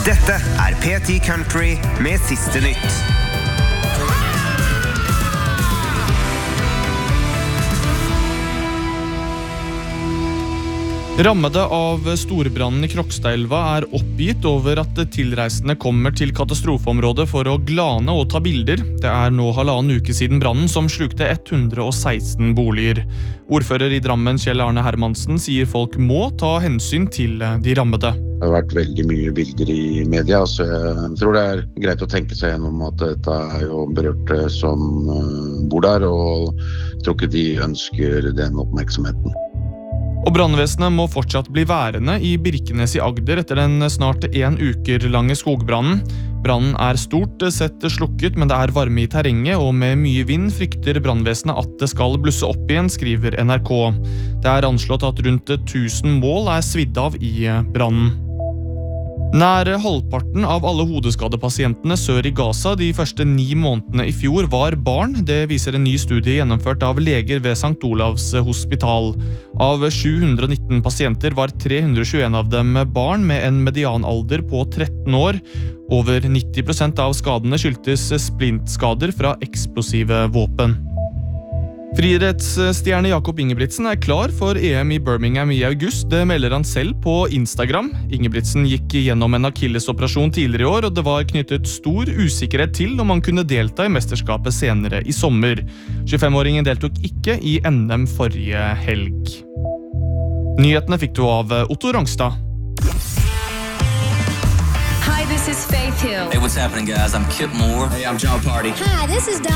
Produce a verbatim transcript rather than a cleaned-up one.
Dette er P ti Country med siste nytt. Rammede av storbrannen i Krokstadelva er oppgitt over at tilreisende kommer til katastrofeområdet for å glane og ta bilder. Det er nå halvannen uke siden brannen som slukte ett hundre og seksten boliger. Ordfører i Drammen, Kjell Arne Hermansen, sier folk må ta hensyn til de rammede. Det har vært veldig mye bilder i media, så jeg tror det er greit å tenke seg gjennom at dette er jo berørte som bor der, og jeg tror ikke de ønsker den oppmerksomheten. Og brannvesenet må fortsatt bli værende i Birkenes i Agder etter den snart en uker lange skogbrannen. Brannen er stort sett slukket, men det er varme i terrenget, og med mye vind frykter brannvesenet at det skal blusse opp igjen, skriver N R K. Det er anslått at rundt tusen mål er svidd av i brannen. Nær halvparten av alle hodeskadepasientene sør i Gaza de første ni månedene i fjor var barn. Det viser en ny studie gjennomført av leger ved Sankt Olavs hospital. Av sju hundre og nitten pasienter var tre hundre og tjueen av dem barn med en medianalder på tretten år. Over nitti prosent av skadene skyldtes splintskader fra eksplosive våpen. Friidrettsstjerne Jakob Ingebrigtsen er klar for E M i Birmingham i august. Det melder han selv på Instagram. Ingebrigtsen gikk gjennom en akillesoperasjon tidligere i år, og det var knyttet stor usikkerhet til om han kunne delta i mesterskapet senere i sommer. tjuefem-åringen deltok ikke i N M forrige helg. Nyhetene fikk du av Otto Rangstad. Hi, this is Faith Hill. Hey, what's happening, guys? I'm Kip Moore. Hey, I'm John Party. Hi, this is Don.